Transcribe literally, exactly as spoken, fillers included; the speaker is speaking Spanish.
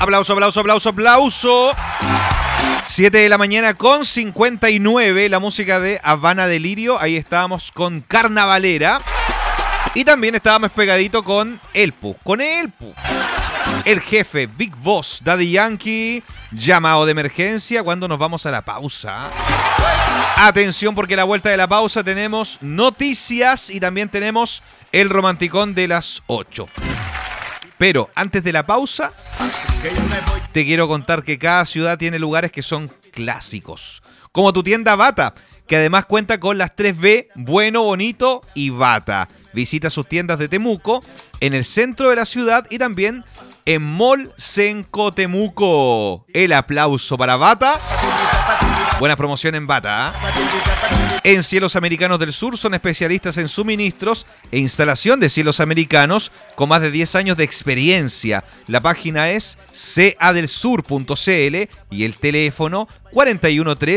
Aplauso, aplauso, aplauso, aplauso. siete de la mañana con cincuenta y nueve, la música de Habana Delirio. Ahí estábamos con Carnavalera. Y también estábamos pegadito con Elpu. Con Elpu. El jefe, Big Boss, Daddy Yankee. Llamado de emergencia cuando nos vamos a la pausa. Atención, porque a la vuelta de la pausa tenemos noticias y también tenemos el romanticón de las ocho. Pero antes de la pausa, te quiero contar que cada ciudad tiene lugares que son clásicos. Como tu tienda Bata, que además cuenta con las tres B, bueno, bonito y Bata. Visita sus tiendas de Temuco, en el centro de la ciudad y también en Mall Senco Temuco. El aplauso para Bata. Buena promoción en Bata, ¿eh? En Cielos Americanos del Sur son especialistas en suministros e instalación de cielos americanos con más de diez años de experiencia. La página es c a del sur punto c l y el teléfono cuatro uno tres